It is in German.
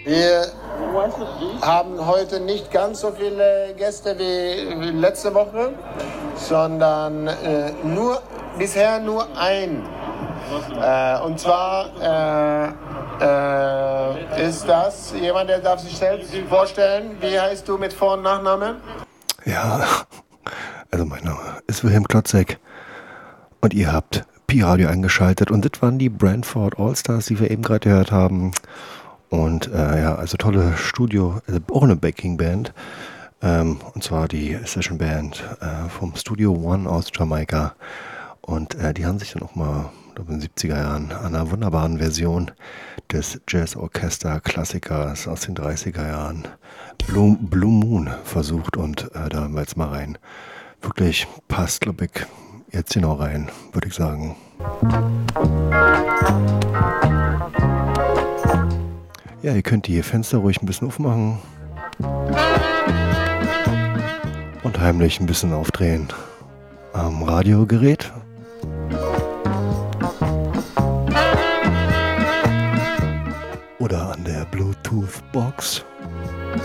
Wir haben heute nicht ganz so viele Gäste wie letzte Woche, sondern bisher nur ein. Und zwar ist das jemand, der darf sich selbst vorstellen. Wie heißt du mit Vor- und Nachname? Ja, also mein Name ist Wilhelm Klotzek und ihr habt Pi-Radio eingeschaltet und das waren die Brantford All-Stars, die wir eben gerade gehört haben. Und also tolle Studio, auch eine Backing-Band, und zwar die Session-Band vom Studio One aus Jamaika. Und die haben sich dann auch mal, in den 70er Jahren, an einer wunderbaren Version des Jazz-Orchester-Klassikers aus den 30er Jahren, Blue Moon, versucht. Und da hören wir jetzt mal rein. Wirklich passt, glaube ich, jetzt genau rein, würde ich sagen. Ja, ihr könnt die Fenster ruhig ein bisschen aufmachen und heimlich ein bisschen aufdrehen am Radiogerät. Oder an der Bluetooth-Box.